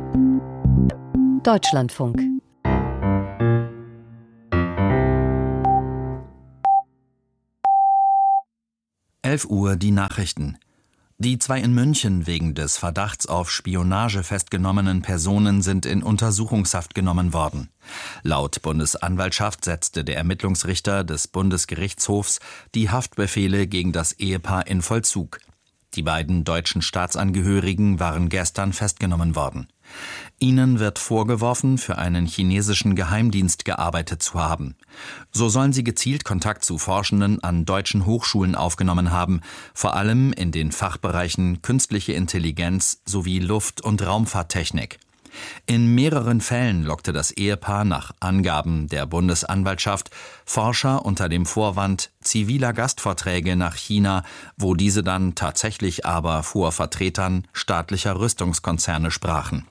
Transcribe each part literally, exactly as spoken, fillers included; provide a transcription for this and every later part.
Deutschlandfunk. elf Uhr die Nachrichten. Die zwei in München wegen des Verdachts auf Spionage festgenommenen Personen sind in Untersuchungshaft genommen worden. Laut Bundesanwaltschaft setzte der Ermittlungsrichter des Bundesgerichtshofs die Haftbefehle gegen das Ehepaar in Vollzug. Die beiden deutschen Staatsangehörigen waren gestern festgenommen worden. Ihnen wird vorgeworfen, für einen chinesischen Geheimdienst gearbeitet zu haben. So sollen sie gezielt Kontakt zu Forschenden an deutschen Hochschulen aufgenommen haben, vor allem in den Fachbereichen künstliche Intelligenz sowie Luft- und Raumfahrttechnik. In mehreren Fällen lockte das Ehepaar nach Angaben der Bundesanwaltschaft Forscher unter dem Vorwand ziviler Gastvorträge nach China, wo diese dann tatsächlich aber vor Vertretern staatlicher Rüstungskonzerne sprachen.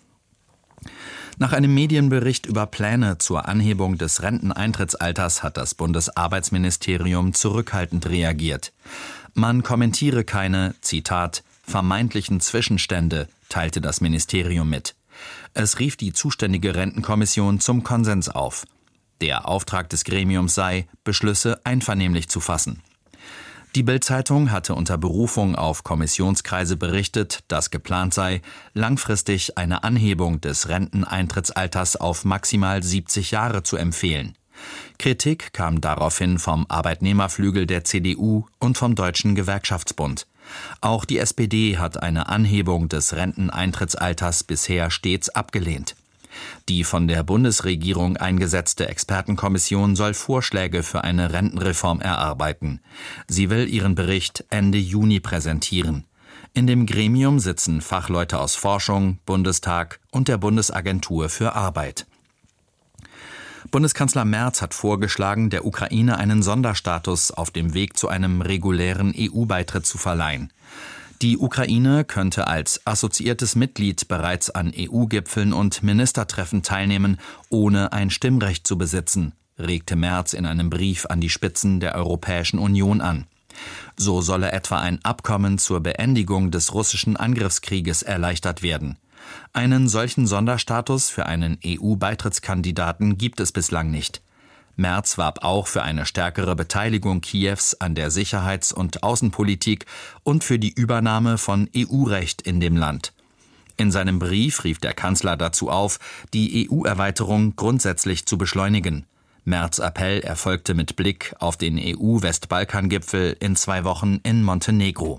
Nach einem Medienbericht über Pläne zur Anhebung des Renteneintrittsalters hat das Bundesarbeitsministerium zurückhaltend reagiert. Man kommentiere keine, Zitat, vermeintlichen Zwischenstände, teilte das Ministerium mit. Es rief die zuständige Rentenkommission zum Konsens auf. Der Auftrag des Gremiums sei, Beschlüsse einvernehmlich zu fassen. Die Bild-Zeitung hatte unter Berufung auf Kommissionskreise berichtet, dass geplant sei, langfristig eine Anhebung des Renteneintrittsalters auf maximal siebzig Jahre zu empfehlen. Kritik kam daraufhin vom Arbeitnehmerflügel der C D U und vom Deutschen Gewerkschaftsbund. Auch die S P D hat eine Anhebung des Renteneintrittsalters bisher stets abgelehnt. Die von der Bundesregierung eingesetzte Expertenkommission soll Vorschläge für eine Rentenreform erarbeiten. Sie will ihren Bericht Ende Juni präsentieren. In dem Gremium sitzen Fachleute aus Forschung, Bundestag und der Bundesagentur für Arbeit. Bundeskanzler Merz hat vorgeschlagen, der Ukraine einen Sonderstatus auf dem Weg zu einem regulären E U-Beitritt zu verleihen. Die Ukraine könnte als assoziiertes Mitglied bereits an E U-Gipfeln und Ministertreffen teilnehmen, ohne ein Stimmrecht zu besitzen, regte Merz in einem Brief an die Spitzen der Europäischen Union an. So solle etwa ein Abkommen zur Beendigung des russischen Angriffskrieges erleichtert werden. Einen solchen Sonderstatus für einen E U-Beitrittskandidaten gibt es bislang nicht. Merz warb auch für eine stärkere Beteiligung Kiews an der Sicherheits- und Außenpolitik und für die Übernahme von E U-Recht in dem Land. In seinem Brief rief der Kanzler dazu auf, die E U-Erweiterung grundsätzlich zu beschleunigen. Merz' Appell erfolgte mit Blick auf den E U-Westbalkan-Gipfel in zwei Wochen in Montenegro.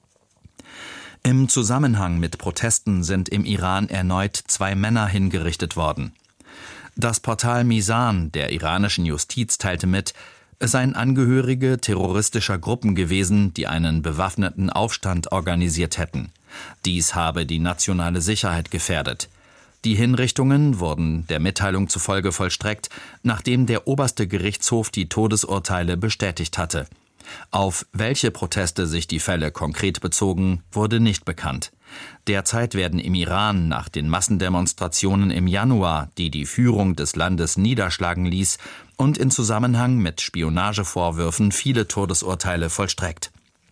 Im Zusammenhang mit Protesten sind im Iran erneut zwei Männer hingerichtet worden. Das Portal Misan der iranischen Justiz teilte mit, es seien Angehörige terroristischer Gruppen gewesen, die einen bewaffneten Aufstand organisiert hätten. Dies habe die nationale Sicherheit gefährdet. Die Hinrichtungen wurden der Mitteilung zufolge vollstreckt, nachdem der oberste Gerichtshof die Todesurteile bestätigt hatte. Auf welche Proteste sich die Fälle konkret bezogen, wurde nicht bekannt. Derzeit werden im Iran nach den Massendemonstrationen im Januar, die die Führung des Landes niederschlagen ließ, und in Zusammenhang mit Spionagevorwürfen viele Todesurteile vollstreckt.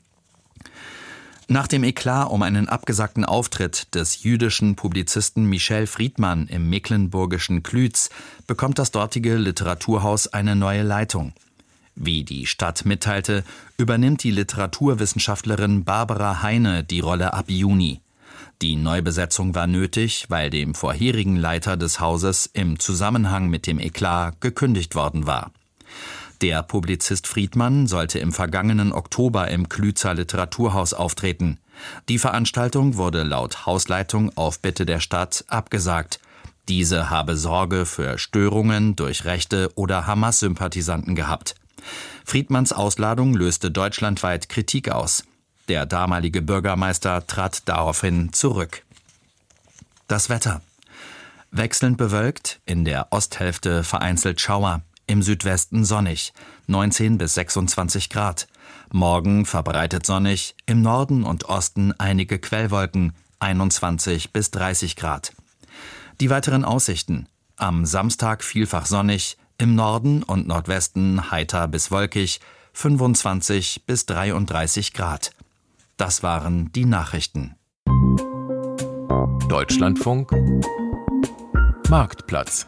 Nach dem Eklat um einen abgesagten Auftritt des jüdischen Publizisten Michel Friedmann im mecklenburgischen Klütz bekommt das dortige Literaturhaus eine neue Leitung. Wie die Stadt mitteilte, übernimmt die Literaturwissenschaftlerin Barbara Heine die Rolle ab Juni. Die Neubesetzung war nötig, weil dem vorherigen Leiter des Hauses im Zusammenhang mit dem Eklat gekündigt worden war. Der Publizist Friedmann sollte im vergangenen Oktober im Klützer Literaturhaus auftreten. Die Veranstaltung wurde laut Hausleitung auf Bitte der Stadt abgesagt. Diese habe Sorge für Störungen durch rechte oder Hamas-Sympathisanten gehabt. Friedmanns Ausladung löste deutschlandweit Kritik aus. Der damalige Bürgermeister trat daraufhin zurück. Das Wetter. Wechselnd bewölkt, in der Osthälfte vereinzelt Schauer, im Südwesten sonnig, neunzehn bis sechsundzwanzig Grad. Morgen verbreitet sonnig, im Norden und Osten einige Quellwolken, einundzwanzig bis dreißig Grad. Die weiteren Aussichten. Am Samstag vielfach sonnig, im Norden und Nordwesten heiter bis wolkig, fünfundzwanzig bis dreiunddreißig Grad. Das waren die Nachrichten. Deutschlandfunk Marktplatz.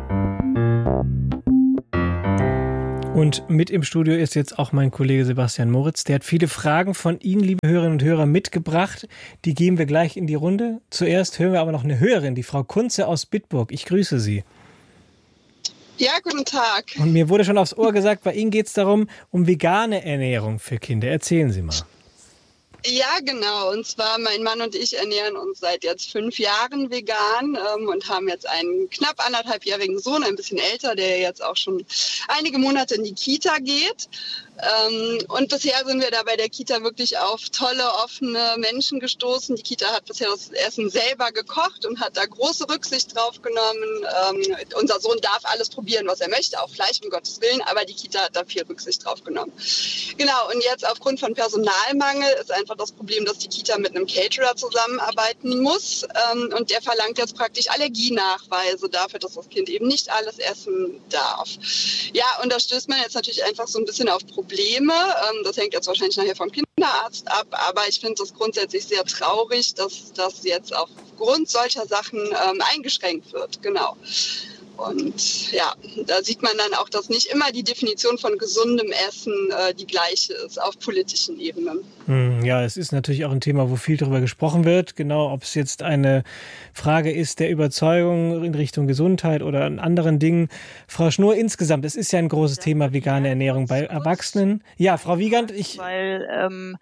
Und mit im Studio ist jetzt auch mein Kollege Sebastian Moritz. Der hat viele Fragen von Ihnen, liebe Hörerinnen und Hörer, mitgebracht. Die geben wir gleich in die Runde. Zuerst hören wir aber noch eine Hörerin, die Frau Kunze aus Bitburg. Ich grüße Sie. Ja, guten Tag. Und mir wurde schon aufs Ohr gesagt, bei Ihnen geht es darum, um vegane Ernährung für Kinder. Erzählen Sie mal. Ja, genau. Und zwar, mein Mann und ich ernähren uns seit jetzt fünf Jahren vegan ähm, und haben jetzt einen knapp anderthalbjährigen Sohn, ein bisschen älter, der jetzt auch schon einige Monate in die Kita geht. Ähm, und bisher sind wir da bei der Kita wirklich auf tolle, offene Menschen gestoßen. Die Kita hat bisher das Essen selber gekocht und hat da große Rücksicht drauf genommen. Ähm, unser Sohn darf alles probieren, was er möchte, auch Fleisch, um Gottes Willen, aber die Kita hat da viel Rücksicht drauf genommen. Genau, und jetzt aufgrund von Personalmangel ist einfach das Problem, dass die Kita mit einem Caterer zusammenarbeiten muss. Ähm, und der verlangt jetzt praktisch Allergienachweise dafür, dass das Kind eben nicht alles essen darf. Ja, und da stößt man jetzt natürlich einfach so ein bisschen auf Probleme. Ähm, das hängt jetzt wahrscheinlich nachher vom Kinderarzt ab. Aber ich finde das grundsätzlich sehr traurig, dass das jetzt aufgrund solcher Sachen ähm, eingeschränkt wird. Genau. Und ja, da sieht man dann auch, dass nicht immer die Definition von gesundem Essen äh, die gleiche ist auf politischen Ebenen. Ja, es ist natürlich auch ein Thema, wo viel darüber gesprochen wird. Genau, ob es jetzt eine Frage ist der Überzeugung in Richtung Gesundheit oder an anderen Dingen. Frau Schnur, insgesamt, es ist ja ein großes Thema, vegane Ernährung bei Erwachsenen. Ja, Frau Wiegand, ich... Weil ähm,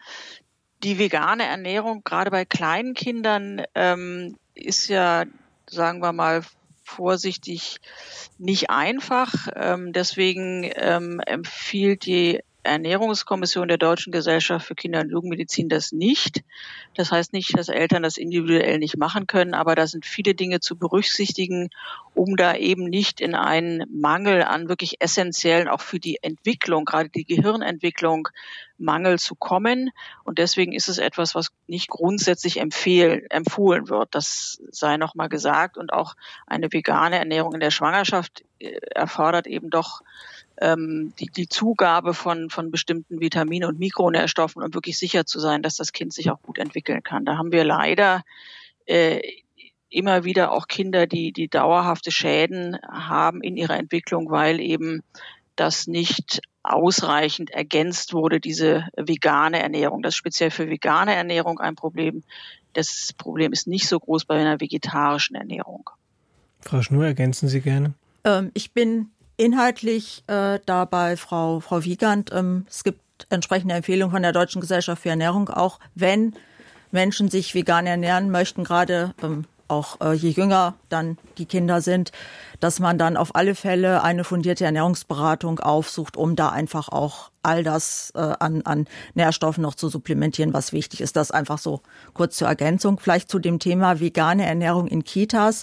die vegane Ernährung, gerade bei kleinen Kindern, ähm, ist ja, sagen wir mal, vorsichtig nicht einfach. Ähm, deswegen ähm, empfiehlt die Ernährungskommission der Deutschen Gesellschaft für Kinder- und Jugendmedizin das nicht. Das heißt nicht, dass Eltern das individuell nicht machen können, aber da sind viele Dinge zu berücksichtigen, um da eben nicht in einen Mangel an wirklich essentiellen, auch für die Entwicklung, gerade die Gehirnentwicklung, Mangel zu kommen. Und deswegen ist es etwas, was nicht grundsätzlich empfehlen, empfohlen wird. Das sei nochmal gesagt. Und auch eine vegane Ernährung in der Schwangerschaft erfordert eben doch ähm, die, die Zugabe von, von bestimmten Vitaminen und Mikronährstoffen, um wirklich sicher zu sein, dass das Kind sich auch gut entwickeln kann. Da haben wir leider äh, immer wieder auch Kinder, die, die dauerhafte Schäden haben in ihrer Entwicklung, weil eben das nicht ausreichend ergänzt wurde, diese vegane Ernährung. Das ist speziell für vegane Ernährung ein Problem. Das Problem ist nicht so groß bei einer vegetarischen Ernährung. Frau Schnur, ergänzen Sie gerne? Ähm, ich bin inhaltlich äh, da bei Frau, Frau Wiegand. Ähm, es gibt entsprechende Empfehlungen von der Deutschen Gesellschaft für Ernährung, auch wenn Menschen sich vegan ernähren möchten, gerade ähm, auch äh, je jünger dann die Kinder sind, dass man dann auf alle Fälle eine fundierte Ernährungsberatung aufsucht, um da einfach auch all das äh, an, an Nährstoffen noch zu supplementieren, was wichtig ist. Das einfach so kurz zur Ergänzung. Vielleicht zu dem Thema vegane Ernährung in Kitas.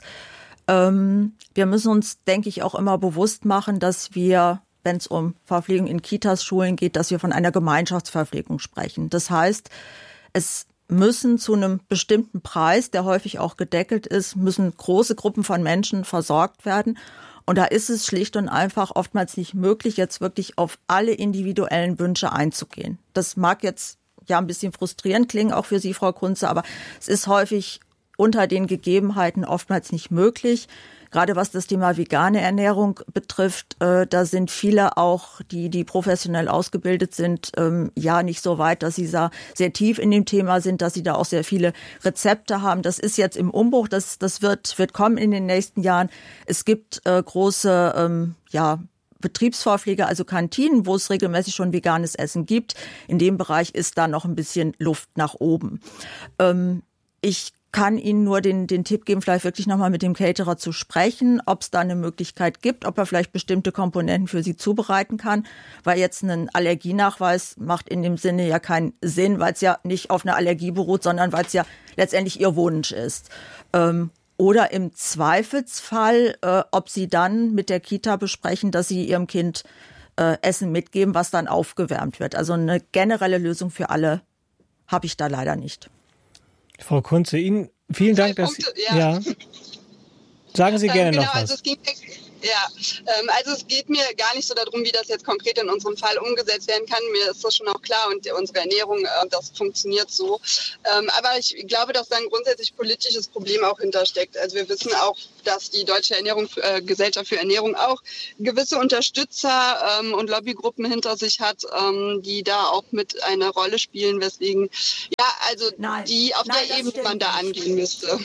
Ähm, wir müssen uns, denke ich, auch immer bewusst machen, dass wir, wenn es um Verpflegung in Kitas, Schulen geht, dass wir von einer Gemeinschaftsverpflegung sprechen. Das heißt, es müssen zu einem bestimmten Preis, der häufig auch gedeckelt ist, müssen große Gruppen von Menschen versorgt werden. Und da ist es schlicht und einfach oftmals nicht möglich, jetzt wirklich auf alle individuellen Wünsche einzugehen. Das mag jetzt ja ein bisschen frustrierend klingen, auch für Sie, Frau Kunze, aber es ist häufig unter den Gegebenheiten oftmals nicht möglich. Gerade was das Thema vegane Ernährung betrifft, äh, da sind viele auch, die die professionell ausgebildet sind, ähm, ja nicht so weit, dass sie da sehr tief in dem Thema sind, dass sie da auch sehr viele Rezepte haben. Das ist jetzt im Umbruch, das das wird wird kommen in den nächsten Jahren. Es gibt äh, große ähm, ja Betriebsvorpflege, also Kantinen, wo es regelmäßig schon veganes Essen gibt. In dem Bereich ist da noch ein bisschen Luft nach oben. Ähm, ich kann Ihnen nur den, den Tipp geben, vielleicht wirklich nochmal mit dem Caterer zu sprechen, ob es da eine Möglichkeit gibt, ob er vielleicht bestimmte Komponenten für Sie zubereiten kann, weil jetzt ein Allergienachweis macht in dem Sinne ja keinen Sinn, weil es ja nicht auf einer Allergie beruht, sondern weil es ja letztendlich Ihr Wunsch ist. Ähm, oder im Zweifelsfall, äh, ob Sie dann mit der Kita besprechen, dass Sie Ihrem Kind äh, Essen mitgeben, was dann aufgewärmt wird. Also eine generelle Lösung für alle habe ich da leider nicht. Frau Kunze, Ihnen vielen Dank, dass Sie, ja. Sagen Sie gerne ähm, genau, noch was. Also es ging, Ja, ähm, also es geht mir gar nicht so darum, wie das jetzt konkret in unserem Fall umgesetzt werden kann. Mir ist das schon auch klar und unsere Ernährung, äh, das funktioniert so. Ähm, aber ich glaube, dass da ein grundsätzlich politisches Problem auch hintersteckt. Also wir wissen auch, dass die Deutsche Ernährung, äh, Gesellschaft für Ernährung auch gewisse Unterstützer ähm, und Lobbygruppen hinter sich hat, ähm, die da auch mit eine Rolle spielen, weswegen, ja, also Nein. die auf Nein, der Ebene stimmt man da nicht. angehen müsste.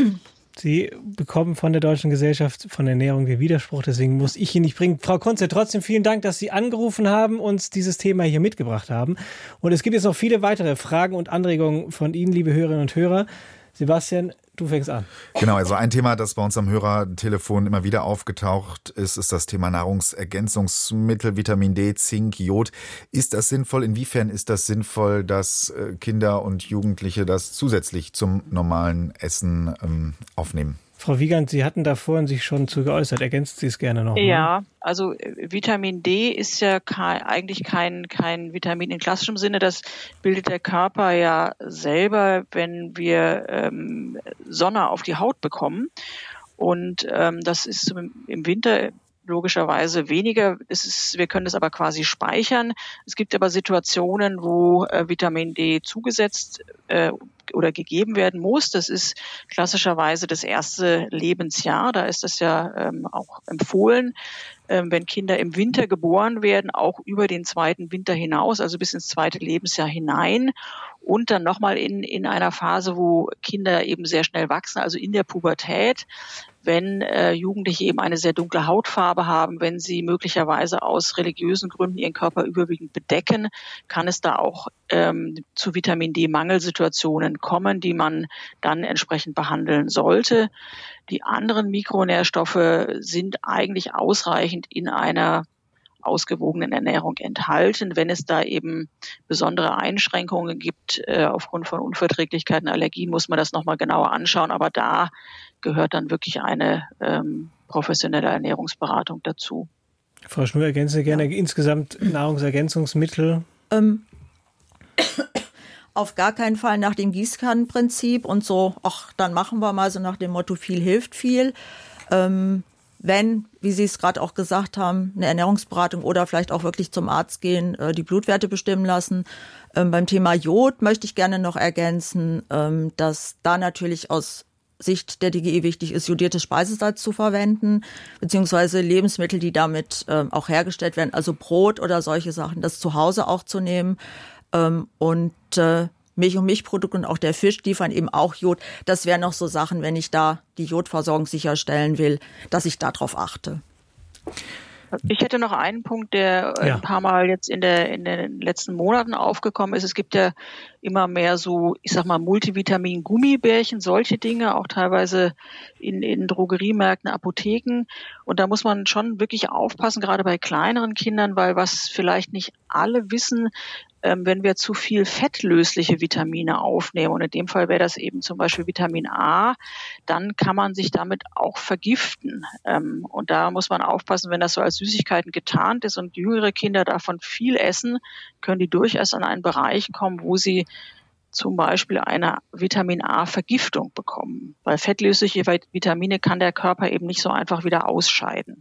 Sie bekommen von der Deutschen Gesellschaft von Ernährung den Widerspruch, deswegen muss ich ihn nicht bringen. Frau Kunze, trotzdem vielen Dank, dass Sie angerufen haben, uns dieses Thema hier mitgebracht haben. Und es gibt jetzt noch viele weitere Fragen und Anregungen von Ihnen, liebe Hörerinnen und Hörer. Sebastian, du fängst an. Genau, also ein Thema, das bei uns am Hörertelefon immer wieder aufgetaucht ist, ist das Thema Nahrungsergänzungsmittel, Vitamin D, Zink, Jod. Ist das sinnvoll? Inwiefern ist das sinnvoll, dass Kinder und Jugendliche das zusätzlich zum normalen Essen ähm, aufnehmen? Frau Wiegand, Sie hatten da vorhin sich schon zu geäußert. Ergänzt Sie es gerne noch. Ja, also Vitamin D ist ja kein, eigentlich kein, kein Vitamin in klassischem Sinne. Das bildet der Körper ja selber, wenn wir ähm, Sonne auf die Haut bekommen. Und ähm, das ist im Winter logischerweise weniger. Es ist, wir können es aber quasi speichern. Es gibt aber Situationen, wo äh, Vitamin D zugesetzt äh, oder gegeben werden muss. Das ist klassischerweise das erste Lebensjahr. Da ist das ja ähm, auch empfohlen, ähm, wenn Kinder im Winter geboren werden, auch über den zweiten Winter hinaus, also bis ins zweite Lebensjahr hinein. Und dann nochmal in, in einer Phase, wo Kinder eben sehr schnell wachsen, also in der Pubertät, wenn äh, Jugendliche eben eine sehr dunkle Hautfarbe haben, wenn sie möglicherweise aus religiösen Gründen ihren Körper überwiegend bedecken, kann es da auch ähm, zu Vitamin D-Mangelsituationen kommen, die man dann entsprechend behandeln sollte. Die anderen Mikronährstoffe sind eigentlich ausreichend in einer ausgewogenen Ernährung enthalten. Wenn es da eben besondere Einschränkungen gibt äh, aufgrund von Unverträglichkeiten, Allergien, muss man das nochmal genauer anschauen. Aber da gehört dann wirklich eine ähm, professionelle Ernährungsberatung dazu. Frau Schnur, ergänzen Sie gerne ja. insgesamt Nahrungsergänzungsmittel? Ähm, auf gar keinen Fall nach dem Gießkannenprinzip und so, ach, dann machen wir mal so nach dem Motto, viel hilft viel. Ähm, wenn, wie Sie es gerade auch gesagt haben, eine Ernährungsberatung oder vielleicht auch wirklich zum Arzt gehen, die Blutwerte bestimmen lassen. Ähm, beim Thema Jod möchte ich gerne noch ergänzen, ähm, dass da natürlich aus Sicht der D G E wichtig ist, jodiertes Speisesalz zu verwenden, beziehungsweise Lebensmittel, die damit ähm, auch hergestellt werden, also Brot oder solche Sachen, das zu Hause auch zu nehmen. Ähm, und äh, Milch und Milchprodukte und auch der Fisch liefern eben auch Jod. Das wären noch so Sachen, wenn ich da die Jodversorgung sicherstellen will, dass ich darauf achte. Ich hätte noch einen Punkt, der ja. ein paar Mal jetzt in, der, in den letzten Monaten aufgekommen ist. Es gibt ja immer mehr so, ich sag mal, Multivitamin-Gummibärchen, solche Dinge, auch teilweise in, in Drogeriemärkten, Apotheken. Und da muss man schon wirklich aufpassen, gerade bei kleineren Kindern, weil was vielleicht nicht alle wissen, wenn wir zu viel fettlösliche Vitamine aufnehmen, und in dem Fall wäre das eben zum Beispiel Vitamin A, dann kann man sich damit auch vergiften. Und da muss man aufpassen, wenn das so als Süßigkeiten getarnt ist und jüngere Kinder davon viel essen, können die durchaus an einen Bereich kommen, wo sie zum Beispiel eine Vitamin A-Vergiftung bekommen. Weil fettlösliche Vitamine kann der Körper eben nicht so einfach wieder ausscheiden.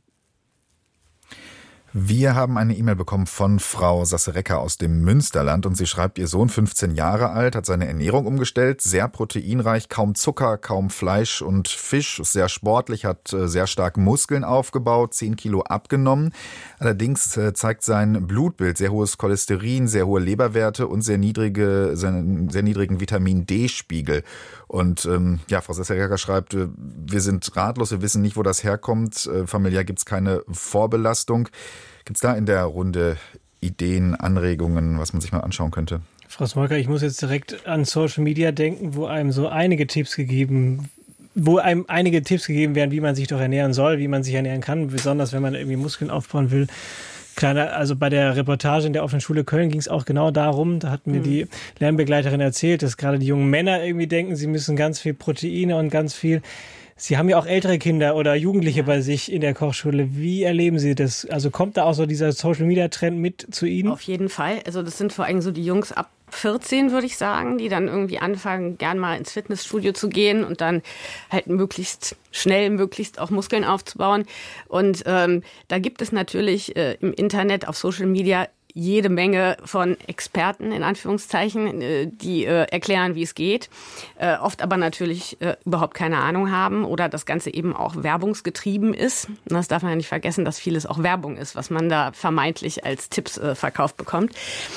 Wir haben eine E-Mail bekommen von Frau Sasserecker aus dem Münsterland und sie schreibt, ihr Sohn, fünfzehn Jahre alt, hat seine Ernährung umgestellt, sehr proteinreich, kaum Zucker, kaum Fleisch und Fisch, ist sehr sportlich, hat sehr stark Muskeln aufgebaut, zehn Kilo abgenommen. Allerdings zeigt sein Blutbild sehr hohes Cholesterin, sehr hohe Leberwerte und sehr niedrige, sehr niedrigen Vitamin D-Spiegel. Und ähm, ja, Frau Sasserecker schreibt, wir sind ratlos, wir wissen nicht, wo das herkommt, familiär gibt es keine Vorbelastung. Gibt es da in der Runde Ideen, Anregungen, was man sich mal anschauen könnte? Frau Smolka, ich muss jetzt direkt an Social Media denken, wo einem so einige Tipps gegeben, wo einem einige Tipps gegeben werden, wie man sich doch ernähren soll, wie man sich ernähren kann, besonders wenn man irgendwie Muskeln aufbauen will. Kleiner, also bei der Reportage in der offenen Schule Köln ging es auch genau darum, da hat mir mhm. die Lernbegleiterin erzählt, dass gerade die jungen Männer irgendwie denken, sie müssen ganz viel Proteine und ganz viel. Sie haben ja auch ältere Kinder oder Jugendliche bei sich in der Kochschule. Wie erleben Sie das? Also kommt da auch so dieser Social-Media-Trend mit zu Ihnen? Auf jeden Fall. Also das sind vor allem so die Jungs ab ab vierzehn, würde ich sagen, die dann irgendwie anfangen, gern mal ins Fitnessstudio zu gehen und dann halt möglichst schnell, möglichst auch Muskeln aufzubauen. Und ähm, da gibt es natürlich äh, im Internet, auf Social Media jede Menge von Experten, in Anführungszeichen, äh, die äh, erklären, wie es geht, äh, oft aber natürlich äh, überhaupt keine Ahnung haben oder das Ganze eben auch werbungsgetrieben ist. Und das darf man ja nicht vergessen, dass vieles auch Werbung ist, was man da vermeintlich als Tipps äh, verkauft bekommt.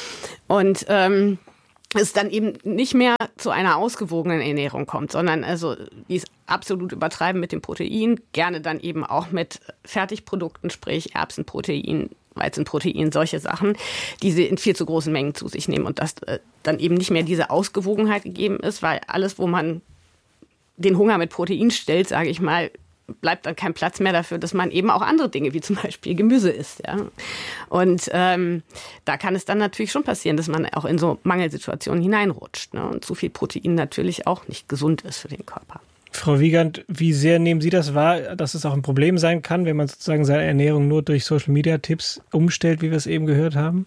Und ähm, es dann eben nicht mehr zu einer ausgewogenen Ernährung kommt, sondern also die es absolut übertreiben mit dem Protein, gerne dann eben auch mit Fertigprodukten, sprich Erbsenprotein, Weizenprotein, solche Sachen, die sie in viel zu großen Mengen zu sich nehmen und dass äh, dann eben nicht mehr diese Ausgewogenheit gegeben ist, weil alles, wo man den Hunger mit Protein stellt, sage ich mal, bleibt dann kein Platz mehr dafür, dass man eben auch andere Dinge wie zum Beispiel Gemüse isst. Ja? Und ähm, da kann es dann natürlich schon passieren, dass man auch in so Mangelsituationen hineinrutscht. Ne? Und zu viel Protein natürlich auch nicht gesund ist für den Körper. Frau Wiegand, wie sehr nehmen Sie das wahr, dass es auch ein Problem sein kann, wenn man sozusagen seine Ernährung nur durch Social-Media-Tipps umstellt, wie wir es eben gehört haben?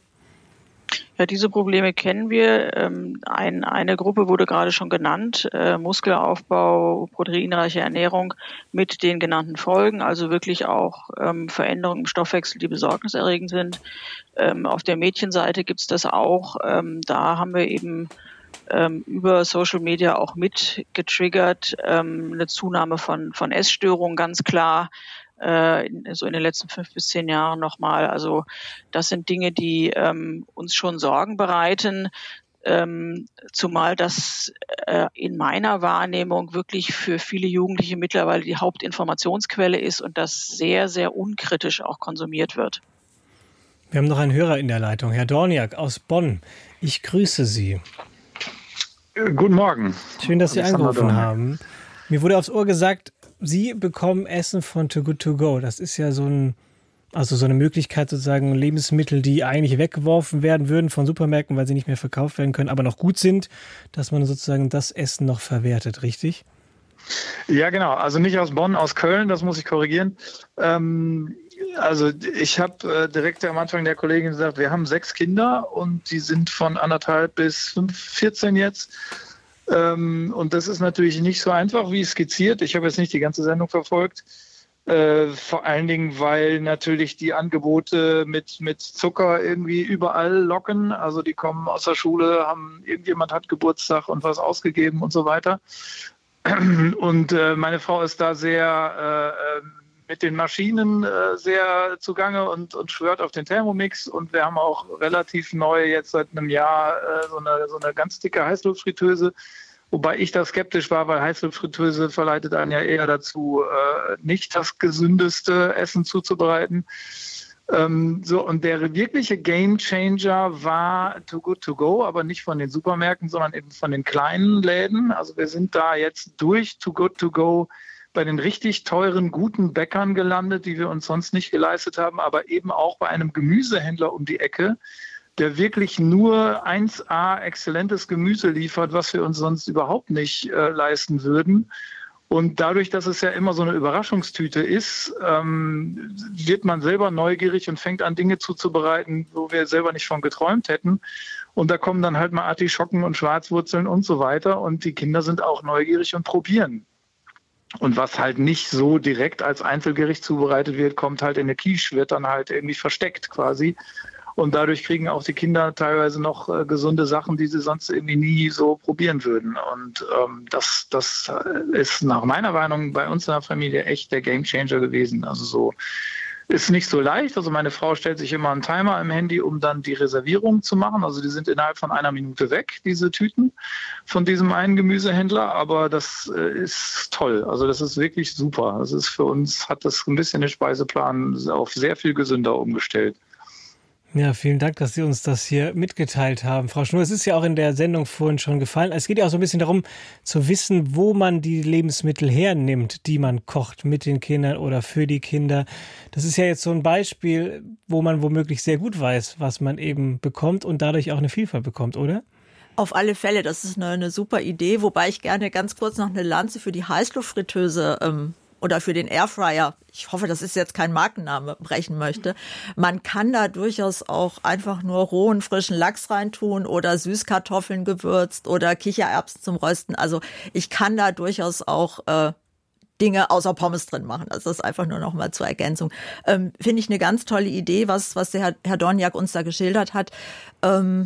Ja, diese Probleme kennen wir. Ähm, ein, eine Gruppe wurde gerade schon genannt, äh, Muskelaufbau, proteinreiche Ernährung mit den genannten Folgen, also wirklich auch ähm, Veränderungen im Stoffwechsel, die besorgniserregend sind. Ähm, auf der Mädchenseite gibt's das auch. Ähm, da haben wir eben ähm, über Social Media auch mit getriggert, ähm, eine Zunahme von, von Essstörungen, ganz klar. So in den letzten fünf bis zehn Jahren nochmal. Also das sind Dinge, die ähm, uns schon Sorgen bereiten, ähm, zumal das äh, in meiner Wahrnehmung wirklich für viele Jugendliche mittlerweile die Hauptinformationsquelle ist und das sehr, sehr unkritisch auch konsumiert wird. Wir haben noch einen Hörer in der Leitung, Herr Dorniak aus Bonn. Ich grüße Sie. Guten Morgen. Schön, dass Sie angerufen haben. Mir wurde aufs Ohr gesagt, Sie bekommen Essen von Too Good To Go. Das ist ja so ein, also so eine Möglichkeit sozusagen, Lebensmittel, die eigentlich weggeworfen werden würden von Supermärkten, weil sie nicht mehr verkauft werden können, aber noch gut sind, dass man sozusagen das Essen noch verwertet, richtig? Ja, genau. Also nicht aus Bonn, aus Köln, das muss ich korrigieren. Ähm, also ich habe äh, direkt am Anfang der Kollegin gesagt, wir haben sechs Kinder und die sind von anderthalb bis fünf, vierzehn jetzt. Und das ist natürlich nicht so einfach wie skizziert. Ich habe jetzt nicht die ganze Sendung verfolgt. Äh, vor allen Dingen, weil natürlich die Angebote mit, mit Zucker irgendwie überall locken. Also die kommen aus der Schule, haben irgendjemand hat Geburtstag und was ausgegeben und so weiter. Und äh, meine Frau ist da sehr äh, mit den Maschinen äh, sehr zugange und, und schwört auf den Thermomix. Und wir haben auch relativ neu jetzt seit einem Jahr äh, so, eine, so eine ganz dicke Heißluftfritteuse. Wobei ich da skeptisch war, weil Heißluftfritteuse verleitet einen ja eher dazu, äh, nicht das gesündeste Essen zuzubereiten. Ähm, so, und der wirkliche Gamechanger war Too Good To Go, aber nicht von den Supermärkten, sondern eben von den kleinen Läden. Also wir sind da jetzt durch Too Good To Go bei den richtig teuren, guten Bäckern gelandet, die wir uns sonst nicht geleistet haben, aber eben auch bei einem Gemüsehändler um die Ecke, der wirklich nur eins A exzellentes Gemüse liefert, was wir uns sonst überhaupt nicht äh, leisten würden. Und dadurch, dass es ja immer so eine Überraschungstüte ist, ähm, wird man selber neugierig und fängt an, Dinge zuzubereiten, wo wir selber nicht von geträumt hätten. Und da kommen dann halt mal Artischocken und Schwarzwurzeln und so weiter. Und die Kinder sind auch neugierig und probieren. Und was halt nicht so direkt als Einzelgericht zubereitet wird, kommt halt in der Quiche, wird dann halt irgendwie versteckt quasi. Und dadurch kriegen auch die Kinder teilweise noch äh, gesunde Sachen, die sie sonst irgendwie nie so probieren würden. Und ähm, das, das ist nach meiner Meinung bei uns in der Familie echt der Gamechanger gewesen. Also so ist nicht so leicht. Also meine Frau stellt sich immer einen Timer im Handy, um dann die Reservierung zu machen. Also die sind innerhalb von einer Minute weg, diese Tüten von diesem einen Gemüsehändler. Aber das äh, ist toll. Also das ist wirklich super. Das ist für uns, hat das ein bisschen den Speiseplan auf sehr viel gesünder umgestellt. Ja, vielen Dank, dass Sie uns das hier mitgeteilt haben. Frau Schnur, es ist ja auch in der Sendung vorhin schon gefallen. Es geht ja auch so ein bisschen darum, zu wissen, wo man die Lebensmittel hernimmt, die man kocht mit den Kindern oder für die Kinder. Das ist ja jetzt so ein Beispiel, wo man womöglich sehr gut weiß, was man eben bekommt und dadurch auch eine Vielfalt bekommt, oder? Auf alle Fälle, das ist eine, eine super Idee, wobei ich gerne ganz kurz noch eine Lanze für die Heißluftfritteuse ähm, oder für den Airfryer, ich hoffe, das ist jetzt kein Markenname, brechen möchte, man kann da durchaus auch einfach nur rohen, frischen Lachs reintun oder Süßkartoffeln gewürzt oder Kichererbsen zum Rösten. Also ich kann da durchaus auch äh, Dinge außer Pommes drin machen. Also das ist einfach nur noch mal zur Ergänzung. Ähm, finde ich eine ganz tolle Idee, was, was der Herr, Herr Dorniak uns da geschildert hat. Ähm,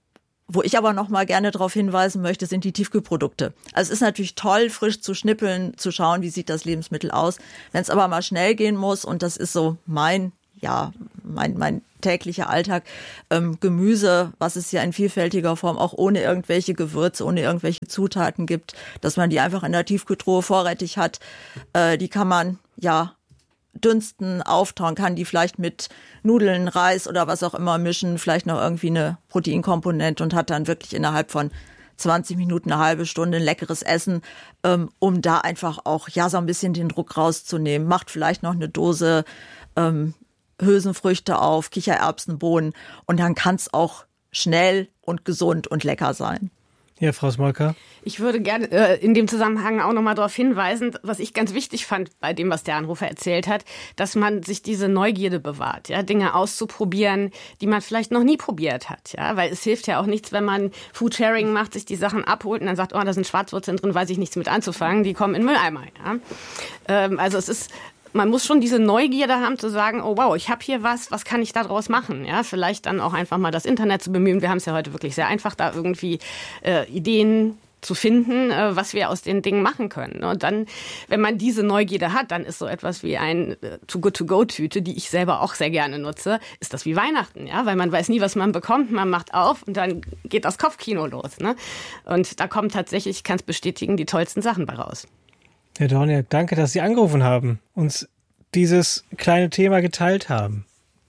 Wo ich aber noch mal gerne darauf hinweisen möchte, sind die Tiefkühlprodukte. Also es ist natürlich toll, frisch zu schnippeln, zu schauen, wie sieht das Lebensmittel aus. Wenn es aber mal schnell gehen muss, und das ist so mein, ja, mein, mein täglicher Alltag, ähm, Gemüse, was es ja in vielfältiger Form auch ohne irgendwelche Gewürze, ohne irgendwelche Zutaten gibt, dass man die einfach in der Tiefkühltruhe vorrätig hat, äh, die kann man, ja, dünsten, auftauen, kann die vielleicht mit Nudeln, Reis oder was auch immer mischen, vielleicht noch irgendwie eine Proteinkomponente und hat dann wirklich innerhalb von zwanzig Minuten, eine halbe Stunde ein leckeres Essen, ähm, um da einfach auch ja so ein bisschen den Druck rauszunehmen. Macht vielleicht noch eine Dose ähm, Hülsenfrüchte auf, Kichererbsen, Bohnen und dann kann es auch schnell und gesund und lecker sein. Ja, Frau Smolka. Ich würde gerne äh, in dem Zusammenhang auch nochmal darauf hinweisen, was ich ganz wichtig fand bei dem, was der Anrufer erzählt hat, dass man sich diese Neugierde bewahrt, ja, Dinge auszuprobieren, die man vielleicht noch nie probiert hat, ja, weil es hilft ja auch nichts, wenn man Foodsharing macht, sich die Sachen abholt und dann sagt, oh, da sind Schwarzwurzeln drin, weiß ich nichts mit anzufangen, die kommen in Mülleimer, ja. Ähm, also es ist Man muss schon diese Neugierde haben zu sagen, oh wow, ich habe hier was, was kann ich daraus machen? Ja, vielleicht dann auch einfach mal das Internet zu bemühen. Wir haben es ja heute wirklich sehr einfach, da irgendwie äh, Ideen zu finden, äh, was wir aus den Dingen machen können. Und dann, wenn man diese Neugierde hat, dann ist so etwas wie ein äh, Too-Good-To-Go-Tüte, die ich selber auch sehr gerne nutze, ist das wie Weihnachten, ja, weil man weiß nie, was man bekommt. Man macht auf und dann geht das Kopfkino los, ne? Und da kommen tatsächlich, ich kann es bestätigen, die tollsten Sachen bei raus. Herr Dorniak, danke, dass Sie angerufen haben, uns dieses kleine Thema geteilt haben.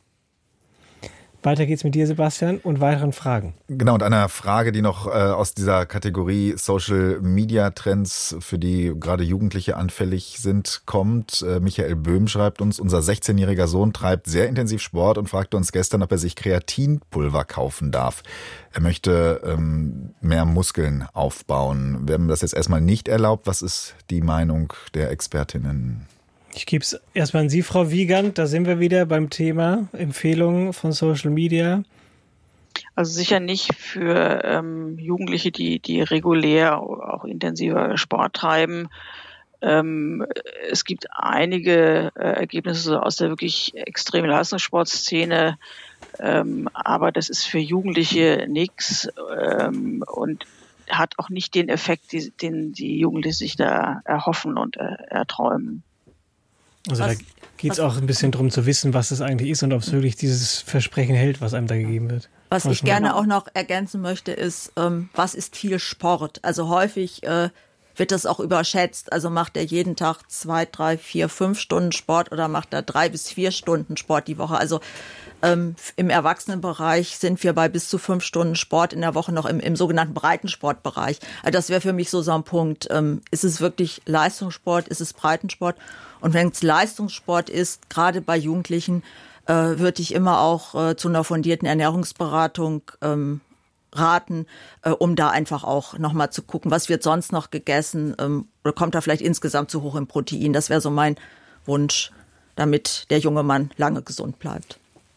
Weiter geht's mit dir, Sebastian, und weiteren Fragen. Genau, und einer Frage, die noch äh, aus dieser Kategorie Social-Media-Trends, für die gerade Jugendliche anfällig sind, kommt. Äh, Michael Böhm schreibt uns, unser sechzehnjähriger Sohn treibt sehr intensiv Sport und fragte uns gestern, ob er sich Kreatinpulver kaufen darf. Er möchte ähm, mehr Muskeln aufbauen. Wir haben das jetzt erstmal nicht erlaubt. Was ist die Meinung der Expertinnen? Ich gebe es erstmal an Sie, Frau Wiegand. Da sind wir wieder beim Thema Empfehlungen von Social Media. Also sicher nicht für ähm, Jugendliche, die, die regulär auch intensiver Sport treiben. Ähm, es gibt einige äh, Ergebnisse aus der wirklich extremen Leistungssportszene, ähm, aber das ist für Jugendliche nichts ähm, und hat auch nicht den Effekt, die, den die Jugendlichen sich da erhoffen und äh, erträumen. Also was, da geht es auch ein bisschen darum zu wissen, was es eigentlich ist und ob es wirklich dieses Versprechen hält, was einem da gegeben wird. Was ich gerne auch noch ergänzen möchte, ist, ähm, was ist viel Sport? Also häufig äh, wird das auch überschätzt. Also macht er jeden Tag zwei, drei, vier, fünf Stunden Sport oder macht er drei bis vier Stunden Sport die Woche? Also ähm, im Erwachsenenbereich sind wir bei bis zu fünf Stunden Sport in der Woche noch im, im sogenannten Breitensportbereich. Also das wäre für mich so so ein Punkt. Ähm, ist es wirklich Leistungssport? Ist es Breitensport? Und wenn es Leistungssport ist, gerade bei Jugendlichen, äh, würde ich immer auch äh, zu einer fundierten Ernährungsberatung ähm, raten, äh, um da einfach auch nochmal zu gucken, was wird sonst noch gegessen ähm, oder kommt da vielleicht insgesamt zu hoch im Protein. Das wäre so mein Wunsch, damit der junge Mann lange gesund bleibt.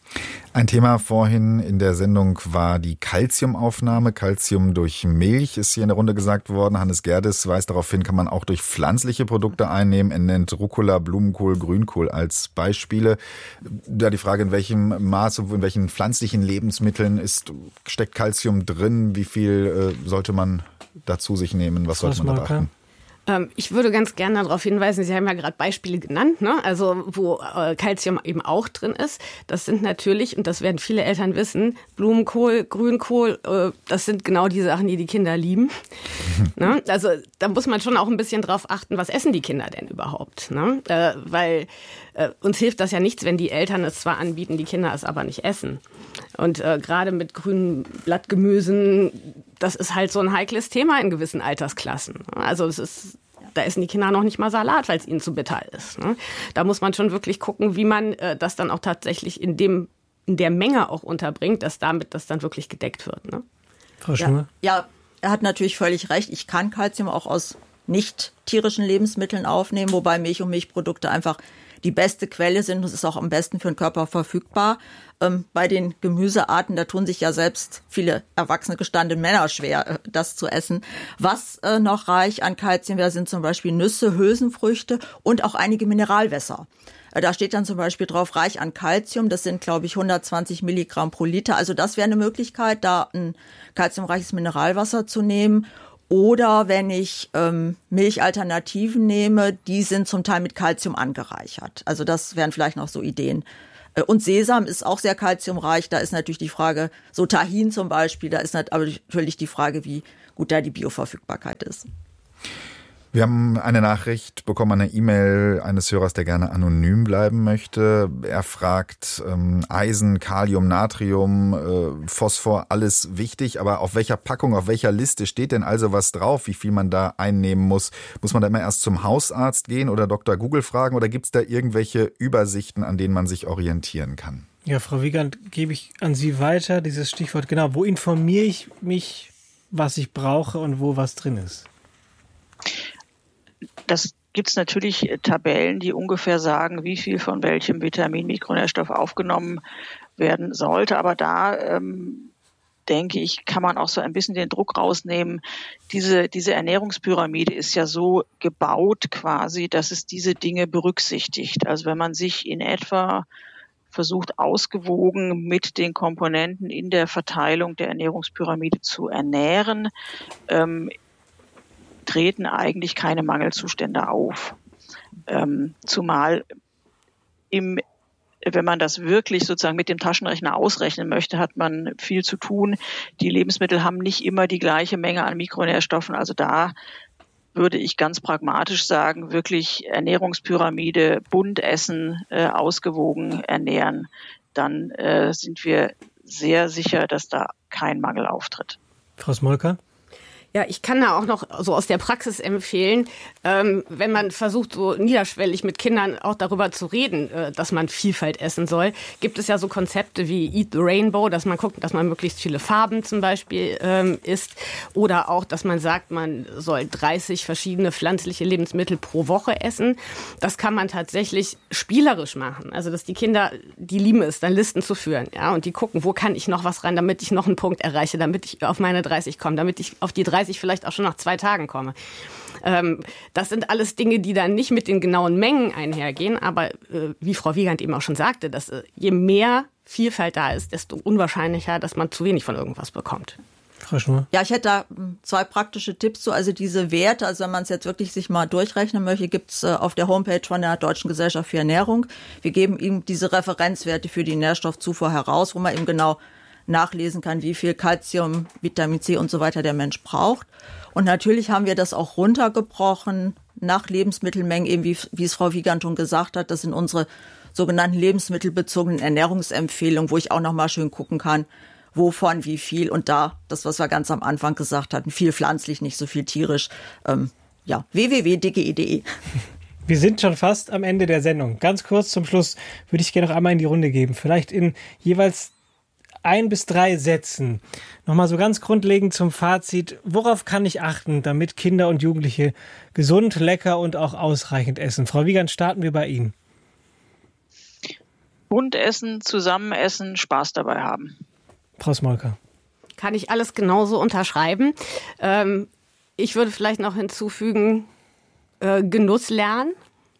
Ein Thema vorhin in der Sendung war die Calciumaufnahme. Calcium durch Milch ist hier in der Runde gesagt worden. Hannes Gerdes weist darauf hin, kann man auch durch pflanzliche Produkte einnehmen. Er nennt Rucola, Blumenkohl, Grünkohl als Beispiele. Da die Frage, in welchem Maße, in welchen pflanzlichen Lebensmitteln ist, steckt Calcium drin? Wie viel äh, sollte man dazu sich nehmen? Was sollte man da beachten? Ich würde ganz gerne darauf hinweisen, Sie haben ja gerade Beispiele genannt, ne? Also wo äh, Calcium eben auch drin ist. Das sind natürlich, und das werden viele Eltern wissen, Blumenkohl, Grünkohl, äh, das sind genau die Sachen, die die Kinder lieben. Ne? Also da muss man schon auch ein bisschen drauf achten, was essen die Kinder denn überhaupt? Ne? Äh, weil äh, uns hilft das ja nichts, wenn die Eltern es zwar anbieten, die Kinder es aber nicht essen. Und äh, gerade mit grünen Blattgemüsen, das ist halt so ein heikles Thema in gewissen Altersklassen. Also es ist, da essen die Kinder noch nicht mal Salat, weil es ihnen zu bitter ist. Ne? Da muss man schon wirklich gucken, wie man äh, das dann auch tatsächlich in dem in der Menge auch unterbringt, dass damit das dann wirklich gedeckt wird. Ne? Frau Schnur? Ja, ja, er hat natürlich völlig recht. Ich kann Calcium auch aus nicht tierischen Lebensmitteln aufnehmen, wobei Milch und Milchprodukte einfach die beste Quelle sind und es ist auch am besten für den Körper verfügbar. Ähm, bei den Gemüsearten, da tun sich ja selbst viele erwachsene gestandene Männer schwer, äh, das zu essen. Was äh, noch reich an Kalzium wäre, sind zum Beispiel Nüsse, Hülsenfrüchte und auch einige Mineralwässer. Äh, da steht dann zum Beispiel drauf, reich an Kalzium. Das sind, glaube ich, hundertzwanzig Milligramm pro Liter. Also das wäre eine Möglichkeit, da ein kalziumreiches Mineralwasser zu nehmen. Oder wenn ich ähm, Milchalternativen nehme, die sind zum Teil mit Kalzium angereichert. Also das wären vielleicht noch so Ideen. Äh, und Sesam ist auch sehr kalziumreich. Da ist natürlich die Frage, so Tahin zum Beispiel, da ist natürlich die Frage, wie gut da die Bioverfügbarkeit ist. Wir haben eine Nachricht bekommen, eine E-Mail eines Hörers, der gerne anonym bleiben möchte. Er fragt, ähm, Eisen, Kalium, Natrium, äh, Phosphor, alles wichtig, aber auf welcher Packung, auf welcher Liste steht denn also was drauf, wie viel man da einnehmen muss? Muss man da immer erst zum Hausarzt gehen oder Doktor Google fragen oder gibt es da irgendwelche Übersichten, an denen man sich orientieren kann? Ja, Frau Wiegand, gebe ich an Sie weiter, dieses Stichwort, genau, wo informiere ich mich, was ich brauche und wo was drin ist? Das gibt es natürlich Tabellen, die ungefähr sagen, wie viel von welchem Vitamin, Mikronährstoff aufgenommen werden sollte. Aber da, ähm, denke ich, kann man auch so ein bisschen den Druck rausnehmen. Diese, diese Ernährungspyramide ist ja so gebaut quasi, dass es diese Dinge berücksichtigt. Also wenn man sich in etwa versucht, ausgewogen mit den Komponenten in der Verteilung der Ernährungspyramide zu ernähren, ähm, treten eigentlich keine Mangelzustände auf. Ähm, zumal im, wenn man das wirklich sozusagen mit dem Taschenrechner ausrechnen möchte, hat man viel zu tun. Die Lebensmittel haben nicht immer die gleiche Menge an Mikronährstoffen. Also da würde ich ganz pragmatisch sagen, wirklich Ernährungspyramide, bunt essen, äh, ausgewogen ernähren. Dann äh, sind wir sehr sicher, dass da kein Mangel auftritt. Frau Smolka? Ja, ich kann da auch noch so aus der Praxis empfehlen, ähm, wenn man versucht, so niederschwellig mit Kindern auch darüber zu reden, äh, dass man Vielfalt essen soll, gibt es ja so Konzepte wie Eat the Rainbow, dass man guckt, dass man möglichst viele Farben zum Beispiel ähm, isst oder auch, dass man sagt, man soll dreißig verschiedene pflanzliche Lebensmittel pro Woche essen. Das kann man tatsächlich spielerisch machen. Also, dass die Kinder, die lieben es, dann Listen zu führen, ja, und die gucken, wo kann ich noch was ran, damit ich noch einen Punkt erreiche, damit ich auf meine dreißig komme, damit ich auf die dreißig ich vielleicht auch schon nach zwei Tagen komme. Ähm, das sind alles Dinge, die dann nicht mit den genauen Mengen einhergehen, aber äh, wie Frau Wiegand eben auch schon sagte, dass äh, je mehr Vielfalt da ist, desto unwahrscheinlicher, dass man zu wenig von irgendwas bekommt. Frau Schnur? Ja, ich hätte da zwei praktische Tipps zu. Also diese Werte, also wenn man es jetzt wirklich sich mal durchrechnen möchte, gibt es auf der Homepage von der Deutschen Gesellschaft für Ernährung. Wir geben Ihnen diese Referenzwerte für die Nährstoffzufuhr heraus, wo man eben genau nachlesen kann, wie viel Kalzium, Vitamin C und so weiter der Mensch braucht. Und natürlich haben wir das auch runtergebrochen nach Lebensmittelmengen, eben wie, wie es Frau Wiegand schon gesagt hat. Das sind unsere sogenannten lebensmittelbezogenen Ernährungsempfehlungen, wo ich auch noch mal schön gucken kann, wovon wie viel. Und da, das, was wir ganz am Anfang gesagt hatten, viel pflanzlich, nicht so viel tierisch. Ähm, ja, w w w punkt d g i punkt d e. Wir sind schon fast am Ende der Sendung. Ganz kurz zum Schluss würde ich gerne noch einmal in die Runde geben. Vielleicht in jeweils ein bis drei Sätzen. Nochmal so ganz grundlegend zum Fazit. Worauf kann ich achten, damit Kinder und Jugendliche gesund, lecker und auch ausreichend essen? Frau Wiegand, starten wir bei Ihnen. Bunt essen, zusammen essen, Spaß dabei haben. Frau Smolka. Kann ich alles genauso unterschreiben. Ähm, ich würde vielleicht noch hinzufügen, äh, Genuss lernen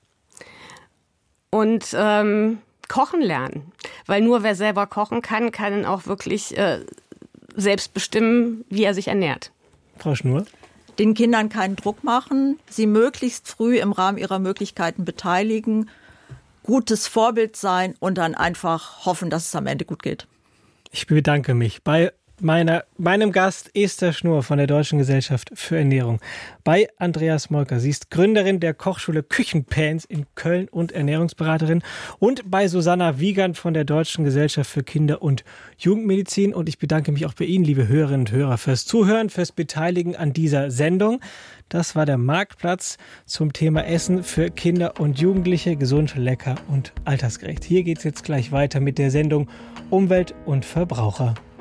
und ähm, Kochen lernen. Weil nur wer selber kochen kann, kann auch wirklich äh, selbst bestimmen, wie er sich ernährt. Frau Schnur? Den Kindern keinen Druck machen, sie möglichst früh im Rahmen ihrer Möglichkeiten beteiligen, gutes Vorbild sein und dann einfach hoffen, dass es am Ende gut geht. Ich bedanke mich bei meiner, meinem Gast Esther Schnur von der Deutschen Gesellschaft für Ernährung. Bei Andrea Smolka. Sie ist Gründerin der Kochschule Küchenpans in Köln und Ernährungsberaterin. Und bei Susanna Wiegand von der Deutschen Gesellschaft für Kinder- und Jugendmedizin. Und ich bedanke mich auch bei Ihnen, liebe Hörerinnen und Hörer, fürs Zuhören, fürs Beteiligen an dieser Sendung. Das war der Marktplatz zum Thema Essen für Kinder und Jugendliche. Gesund, lecker und altersgerecht. Hier geht es jetzt gleich weiter mit der Sendung Umwelt und Verbraucher.